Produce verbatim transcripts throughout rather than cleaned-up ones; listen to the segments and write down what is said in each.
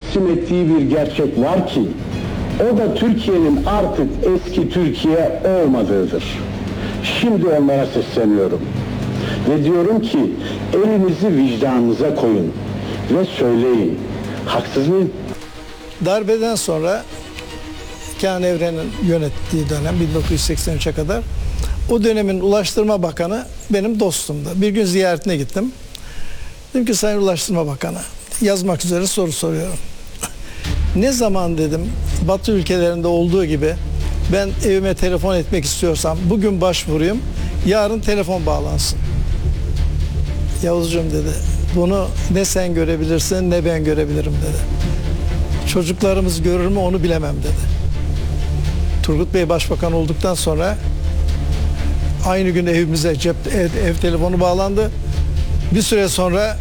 teslim ettiği bir gerçek var ki o da Türkiye'nin artık eski Türkiye olmadığıdır. Şimdi onlara sesleniyorum ve diyorum ki elinizi vicdanınıza koyun ve söyleyin. Haksız mıyım? Darbeden sonra Kenan Evren'in yönettiği dönem bin dokuz yüz seksen üçe kadar o dönemin Ulaştırma Bakanı benim dostumdu. Bir gün ziyaretine gittim. Dedim ki Sayın Ulaştırma Bakanı, yazmak üzere soru soruyorum. Ne zaman dedim Batı ülkelerinde olduğu gibi ben evime telefon etmek istiyorsam bugün başvurayım, yarın telefon bağlansın. Yavuzcuğum dedi, bunu ne sen görebilirsin ne ben görebilirim dedi. Çocuklarımız görür mü onu bilemem dedi. Turgut Bey Başbakan olduktan sonra aynı gün evimize cep ev, ev telefonu bağlandı. Bir süre sonra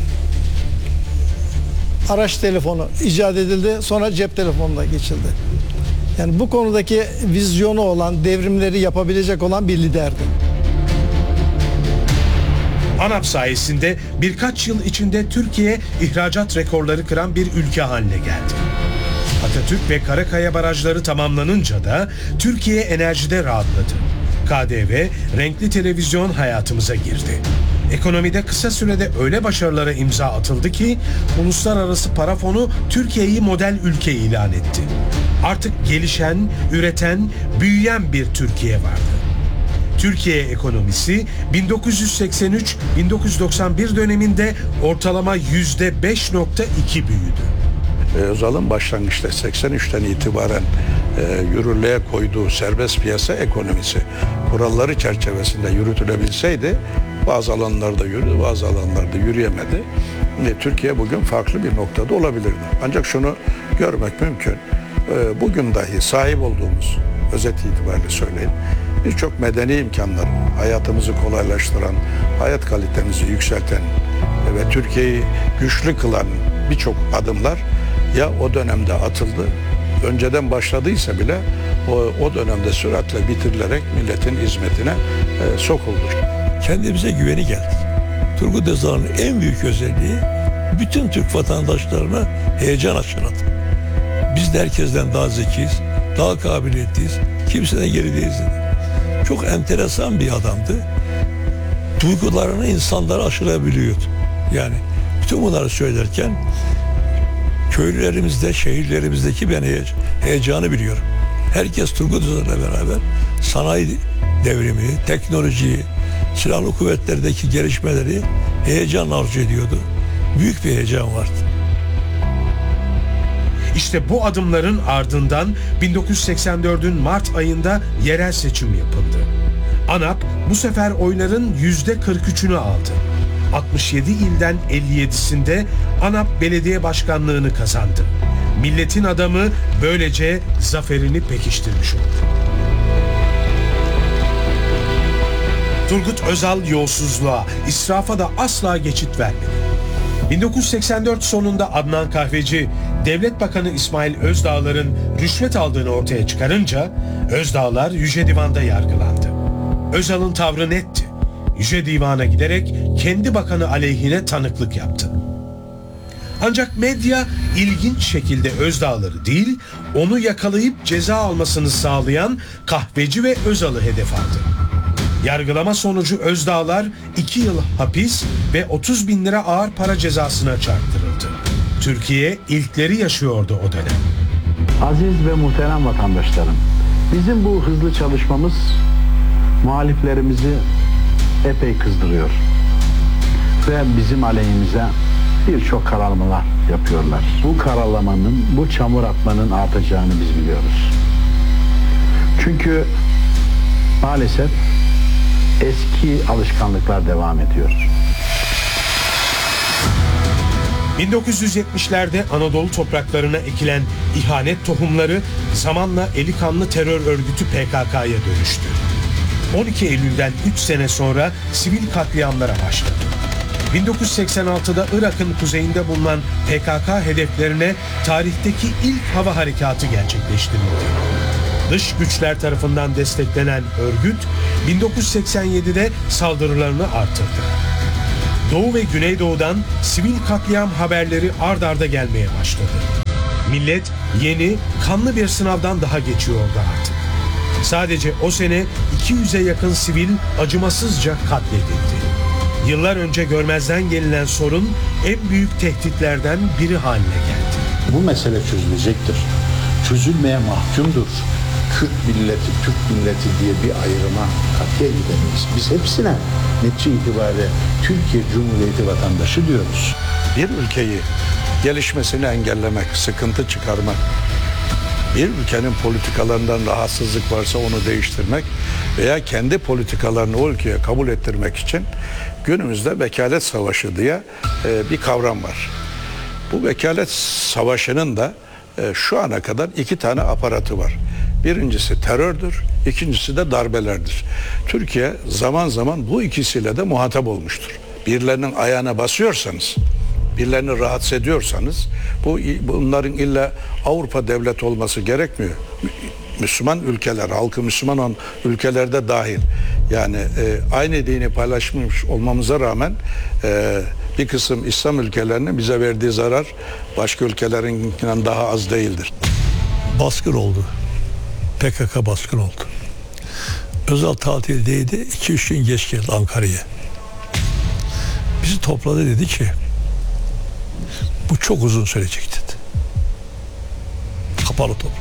araç telefonu icat edildi. Sonra cep telefonuna geçildi. Yani bu konudaki vizyonu olan, devrimleri yapabilecek olan bir liderdi. ANAP sayesinde birkaç yıl içinde Türkiye ihracat rekorları kıran bir ülke haline geldi. Atatürk ve Karakaya barajları tamamlanınca da Türkiye enerjide rahatladı. K D V, renkli televizyon hayatımıza girdi. Ekonomide kısa sürede öyle başarılara imza atıldı ki Uluslararası Para Fonu Türkiye'yi model ülke ilan etti. Artık gelişen, üreten, büyüyen bir Türkiye vardı. Türkiye ekonomisi bin dokuz yüz seksen üç - bin dokuz yüz doksan bir döneminde ortalama yüzde beş nokta iki büyüdü. Özal'ın başlangıçta seksen üçten itibaren e, yürürlüğe koyduğu serbest piyasa ekonomisi kuralları çerçevesinde yürütülebilseydi bazı alanlarda yürüdü, bazı alanlarda yürüyemedi. E, Türkiye bugün farklı bir noktada olabilirdi. Ancak şunu görmek mümkün. E, bugün dahi sahip olduğumuz, özet itibariyle söyleyeyim, birçok medeni imkanların hayatımızı kolaylaştıran, hayat kalitemizi yükselten ve Türkiye'yi güçlü kılan birçok adımlar ya o dönemde atıldı, önceden başladıysa bile o, o dönemde süratle bitirilerek milletin hizmetine e, sokuldu. Kendimize güveni geldi. Turgut Özal'ın en büyük özelliği bütün Türk vatandaşlarına heyecan aşıladı. Biz de herkesten daha zekiyiz, daha kabiliyetliyiz, kimseden gerideyiz dedi. Çok enteresan bir adamdı. Duygularını insanlara aşılayabiliyordu. Yani bütün bunları söylerken köylülerimizde, şehirlerimizdeki ben heyecanı biliyorum. Herkes Turgut Özal'la beraber sanayi devrimini, teknolojiyi, silahlı kuvvetlerdeki gelişmeleri heyecanla arzu ediyordu. Büyük bir heyecan vardı. İşte bu adımların ardından bin dokuz yüz seksen dördün Mart ayında yerel seçim yapıldı. ANAP bu sefer oyların yüzde kırk üçünü aldı. altmış yedi ilden elli yedisinde ANAP belediye başkanlığını kazandı. Milletin adamı böylece zaferini pekiştirmiş oldu. Turgut Özal yolsuzluğa, israfa da asla geçit vermedi. bin dokuz yüz seksen dört sonunda Adnan Kahveci, Devlet Bakanı İsmail Özdağlar'ın rüşvet aldığını ortaya çıkarınca Özdağlar Yüce Divan'da yargılandı. Özal'ın tavrı netti. Yüce Divan'a giderek kendi bakanı aleyhine tanıklık yaptı. Ancak medya ilginç şekilde Özdağlar'ı değil, onu yakalayıp ceza almasını sağlayan Kahveci ve Özal'ı hedef aldı. Yargılama sonucu Özdağlar iki yıl hapis ve otuz bin lira ağır para cezasına çarptırıldı. Türkiye ilkleri yaşıyordu o dönem. Aziz ve muhterem vatandaşlarım, bizim bu hızlı çalışmamız muhaliflerimizi epey kızdırıyor. Ve bizim aleyhimize birçok karalamalar yapıyorlar. Bu karalamanın, bu çamur atmanın artacağını biz biliyoruz. Çünkü maalesef eski alışkanlıklar devam ediyor. bin dokuz yüz yetmişlerde Anadolu topraklarına ekilen ihanet tohumları zamanla eli kanlı terör örgütü P K K'ya dönüştü. on iki Eylül'den üç sene sonra sivil katliamlara başladı. bin dokuz yüz seksen altıda Irak'ın kuzeyinde bulunan P K K hedeflerine tarihteki ilk hava harekatı gerçekleştirildi. Dış güçler tarafından desteklenen örgüt bin dokuz yüz seksen yedide saldırılarını arttırdı. Doğu ve Güneydoğu'dan sivil katliam haberleri ard arda gelmeye başladı. Millet yeni, kanlı bir sınavdan daha geçiyordu artık. Sadece o sene iki yüze yakın sivil acımasızca katledildi. Yıllar önce görmezden gelinen sorun en büyük tehditlerden biri haline geldi. Bu mesele çözülecektir. Çözülmeye mahkumdur. Kürt milleti, Türk milleti diye bir ayrıma katiyen gidemeyiz. Biz hepsine netice itibariyle Türkiye Cumhuriyeti vatandaşı diyoruz. Bir ülkeyi gelişmesini engellemek, sıkıntı çıkarmak, bir ülkenin politikalarından rahatsızlık varsa onu değiştirmek veya kendi politikalarını o ülkeye kabul ettirmek için günümüzde vekalet savaşı diye bir kavram var. Bu vekalet savaşının da şu ana kadar iki tane aparatı var. Birincisi terördür, ikincisi de darbelerdir. Türkiye zaman zaman bu ikisiyle de muhatap olmuştur. Birilerinin ayağına basıyorsanız, birilerini rahatsız ediyorsanız, bu bunların illa Avrupa devleti olması gerekmiyor. Müslüman ülkeler, halkı Müslüman olan ülkelerde dahil. Yani e, aynı dini paylaşmış olmamıza rağmen e, bir kısım İslam ülkelerinin bize verdiği zarar başka ülkelerinkinden daha az değildir. Baskın oldu. P K K baskın oldu. Özal tatildeydi. iki üç gün geç geldi Ankara'ya. Bizi topladı, dedi ki bu çok uzun sürecek dedi. Kapalı toprak.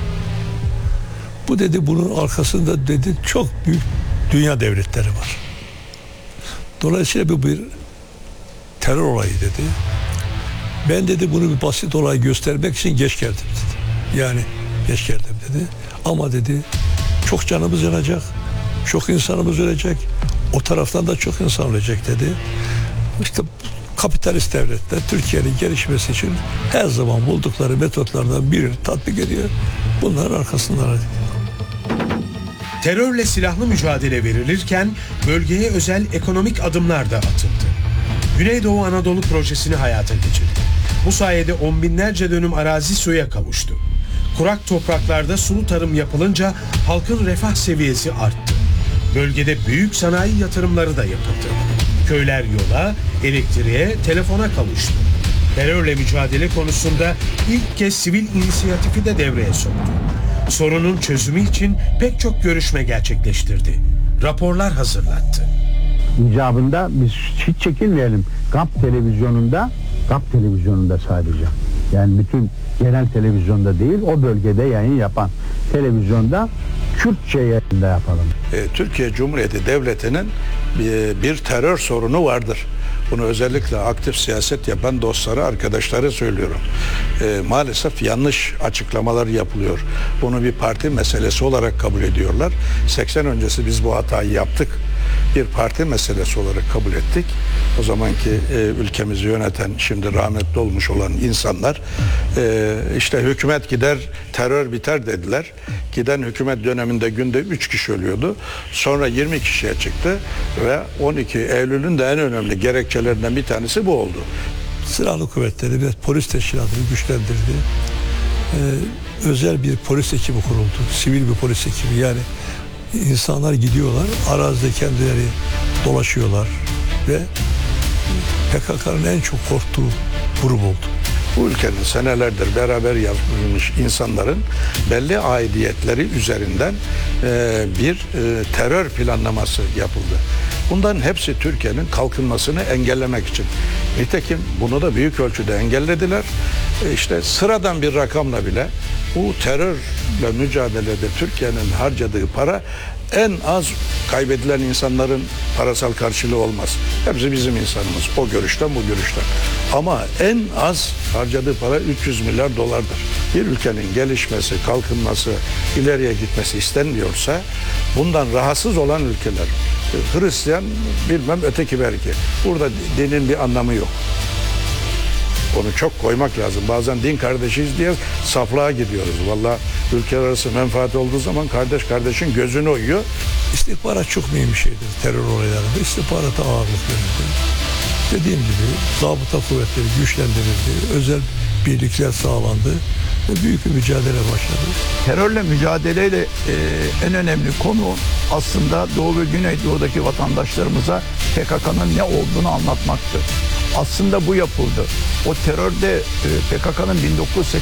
Bu dedi, bunun arkasında dedi çok büyük dünya devletleri var. Dolayısıyla bu bir terör olayı dedi. Ben dedi bunu bir basit olay göstermek için geç geldim dedi. Yani geç geldim dedi. Ama dedi çok canımız yanacak. Çok insanımız ölecek. O taraftan da çok insan ölecek dedi. İşte kapitalist devletler Türkiye'nin gelişmesi için her zaman buldukları metotlardan birini tatbik ediyor. Bunların arkasındalar. Terörle silahlı mücadele verilirken bölgeye özel ekonomik adımlar da atıldı. Güneydoğu Anadolu projesini hayata geçirdi. Bu sayede on binlerce dönüm arazi suya kavuştu. Kurak topraklarda sulu tarım yapılınca halkın refah seviyesi arttı. Bölgede büyük sanayi yatırımları da yapıldı. Köyler yola, elektriğe, telefona kavuştu. Terörle mücadele konusunda ilk kez sivil inisiyatifi de devreye soktu. Sorunun çözümü için pek çok görüşme gerçekleştirdi. Raporlar hazırlattı. İcabında biz hiç çekinmeyelim. GAP televizyonunda, GAP televizyonunda sadece. Yani bütün genel televizyonda değil, o bölgede yayın yapan televizyonda Kürtçe yayında yapalım. E, Türkiye Cumhuriyeti Devleti'nin bir, bir terör sorunu vardır. Bunu özellikle aktif siyaset yapan dostları, arkadaşları söylüyorum. E, maalesef yanlış açıklamalar yapılıyor. Bunu bir parti meselesi olarak kabul ediyorlar. seksen öncesi biz bu hatayı yaptık. Bir parti meselesi olarak kabul ettik. O zamanki e, ülkemizi yöneten, şimdi rahmetli olmuş olan insanlar e, işte hükümet gider, terör biter dediler. Giden hükümet döneminde günde üç kişi ölüyordu. Sonra yirmi kişiye çıktı ve on iki Eylül'ün de en önemli gerekçelerinden bir tanesi bu oldu. Silahlı kuvvetleri ve polis teşkilatını güçlendirdi. Ee, özel bir polis ekibi kuruldu. Sivil bir polis ekibi. Yani insanlar gidiyorlar, arazide kendileri dolaşıyorlar ve P K K'nın en çok korktuğu grup oldu. Bu ülkenin senelerdir beraber yapılmış insanların belli aidiyetleri üzerinden e, bir e, terör planlaması yapıldı. Bunların hepsi Türkiye'nin kalkınmasını engellemek için. Nitekim bunu da büyük ölçüde engellediler. E, işte sıradan bir rakamla bile bu terörle mücadelede Türkiye'nin harcadığı para en az kaybedilen insanların parasal karşılığı olmaz. Hepsi bizim insanımız. O görüşten bu görüşten. Ama en az harcadığı para üç yüz milyar dolardır. Bir ülkenin gelişmesi, kalkınması, ileriye gitmesi istenmiyorsa bundan rahatsız olan ülkeler, Hristiyan bilmem öteki belki. Burada dinin bir anlamı yok. Onu çok koymak lazım. Bazen din kardeşiyiz diye saflığa gidiyoruz. Vallahi ülkeler arası menfaat olduğu zaman kardeş kardeşin gözünü oyuyor. İstihbarat çok mühim bir şeydir terör olaylarında. İstihbarata ağırlık verildi. Dediğim gibi zabıta kuvvetleri güçlendirildi. Özel birlikler sağlandı. Ve büyük bir mücadele başladı. Terörle mücadeleyle e, en önemli konu aslında Doğu ve Güneydoğu'daki vatandaşlarımıza P K K'nın ne olduğunu anlatmaktı. Aslında bu yapıldı. O terörde e, P K K'nın bin dokuz yüz